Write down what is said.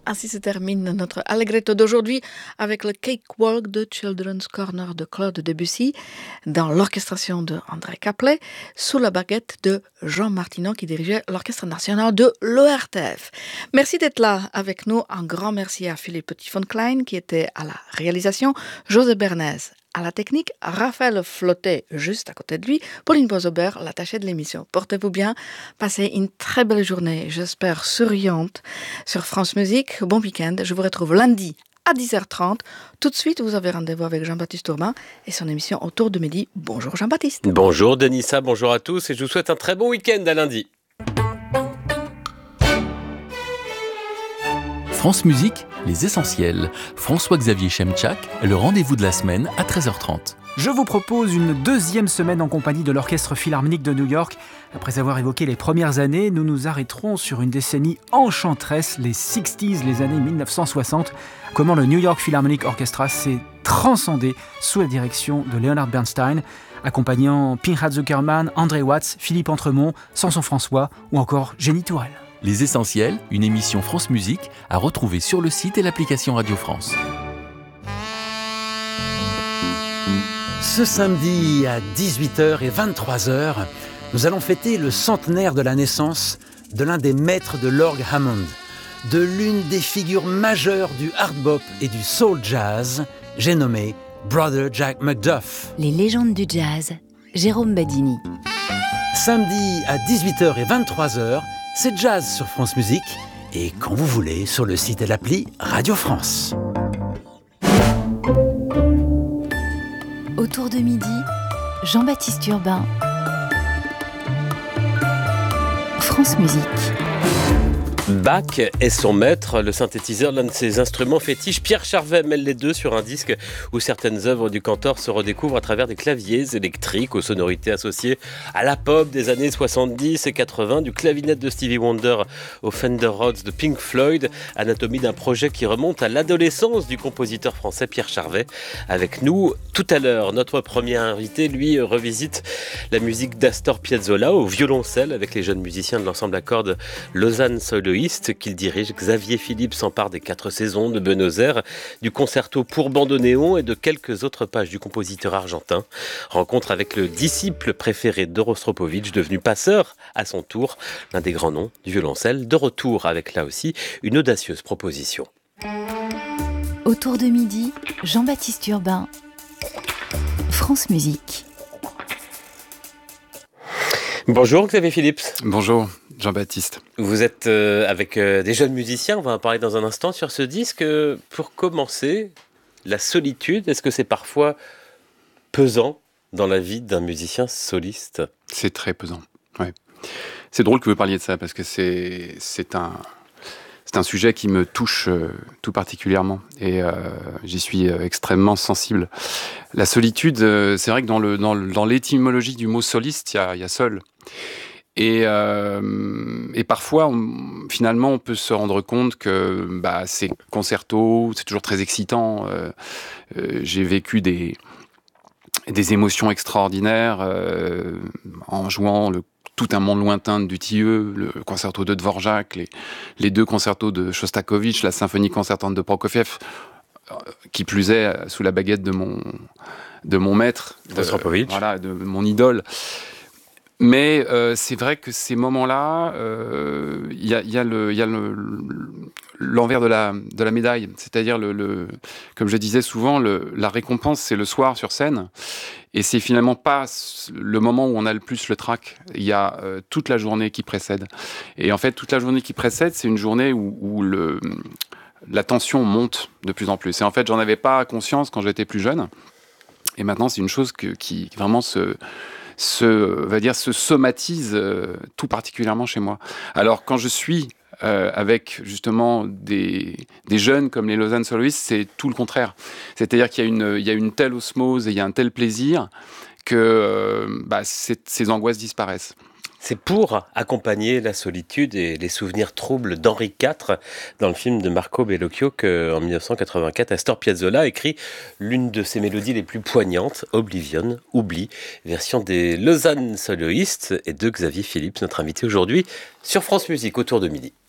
Ainsi se termine notre Allegretto d'aujourd'hui avec le Cakewalk de Children's Corner de Claude Debussy dans l'orchestration de André Caplet sous la baguette de Jean Martineau qui dirigeait l'Orchestre national de l'ORTF. Merci d'être là avec nous. Un grand merci à Philippe Petit-Von-Klein qui était à la réalisation, José Bernays à la technique, Raphaël Flotté juste à côté de lui, Pauline Bozober, l'attachée de l'émission. Portez-vous bien, passez une très belle journée, j'espère souriante, sur France Musique. Bon week-end, je vous retrouve lundi à 10h30. Tout de suite, vous avez rendez-vous avec Jean-Baptiste Urbain et son émission Autour de midi. Bonjour Jean-Baptiste. Bonjour Denissa, bonjour à tous et je vous souhaite un très bon week-end à lundi. France Musique, les essentiels. François-Xavier Chemchak, le rendez-vous de la semaine à 13h30. Je vous propose une deuxième semaine en compagnie de l'Orchestre Philharmonique de New York. Après avoir évoqué les premières années, nous nous arrêterons sur une décennie enchanteresse, les 60s, les années 1960. Comment le New York Philharmonic Orchestra s'est transcendé sous la direction de Leonard Bernstein, accompagnant Pinchas Zuckerman, André Watts, Philippe Entremont, Samson François ou encore Jenny Tourelle. Les essentiels, une émission France Musique à retrouver sur le site et l'application Radio France. Ce samedi à 18h et 23h, nous allons fêter le centenaire de la naissance de l'un des maîtres de l'orgue Hammond, de l'une des figures majeures du hard bop et du soul jazz, j'ai nommé Brother Jack McDuff. Les légendes du jazz, Jérôme Badini. Samedi à 18h et 23h, c'est jazz sur France Musique et quand vous voulez sur le site et l'appli Radio France. Autour de midi, Jean-Baptiste Urbain. France Musique. Bach est son maître, le synthétiseur, l'un de ses instruments fétiches. Pierre Charvet mêle les deux sur un disque où certaines œuvres du cantor se redécouvrent à travers des claviers électriques aux sonorités associées à la pop des années 70 et 80, du clavinette de Stevie Wonder au Fender Rhodes de Pink Floyd, anatomie d'un projet qui remonte à l'adolescence du compositeur français Pierre Charvet. Avec nous, tout à l'heure, notre premier invité, lui, revisite la musique d'Astor Piazzolla au violoncelle avec les jeunes musiciens de l'ensemble à cordes Lausanne Soloiste qu'il dirige. Xavier Philippe s'empare des 4 saisons de Buenos Aires, du concerto pour bandoneon et de quelques autres pages du compositeur argentin. Rencontre avec le disciple préféré de Rostropovitch, devenu passeur à son tour, l'un des grands noms du violoncelle, de retour avec là aussi une audacieuse proposition. Autour de midi, Jean-Baptiste Urbain, France Musique. Bonjour Xavier Philippe. Bonjour Jean-Baptiste. Vous êtes avec des jeunes musiciens, on va en parler dans un instant sur ce disque. Pour commencer, la solitude, est-ce que c'est parfois pesant dans la vie d'un musicien soliste ? C'est très pesant, ouais. C'est drôle que vous parliez de ça parce que c'est un sujet qui me touche tout particulièrement et j'y suis extrêmement sensible. La solitude, c'est vrai que dans l'étymologie du mot soliste, il y a seul. Et parfois, finalement, on peut se rendre compte que ces concertos, c'est toujours très excitant. J'ai vécu des émotions extraordinaires en jouant tout un monde lointain de Dutilleux, le concerto de Dvorak, les 2 concertos de Shostakovich, la symphonie concertante de Prokofiev, qui plus est sous la baguette de mon maître, de mon idole. Mais c'est vrai que ces moments-là, il y a l'envers de la médaille, c'est-à-dire comme je disais souvent, la récompense c'est le soir sur scène, et c'est finalement pas le moment où on a le plus le trac. Il y a toute la journée qui précède, et en fait toute la journée qui précède, c'est une journée où la tension monte de plus en plus. Et en fait, j'en avais pas conscience quand j'étais plus jeune, et maintenant c'est une chose qui vraiment se somatise tout particulièrement chez moi. Alors quand je suis avec justement des jeunes comme les Lausanne Soloistes, c'est tout le contraire. C'est-à-dire qu'il y a une telle osmose et il y a un tel plaisir que ces angoisses disparaissent. C'est pour accompagner la solitude et les souvenirs troubles d'Henri IV dans le film de Marco Bellocchio qu'en 1984, Astor Piazzolla écrit l'une de ses mélodies les plus poignantes, Oblivion, Oubli, version des Lausanne Soloistes et de Xavier Philippe, notre invité aujourd'hui sur France Musique autour de midi.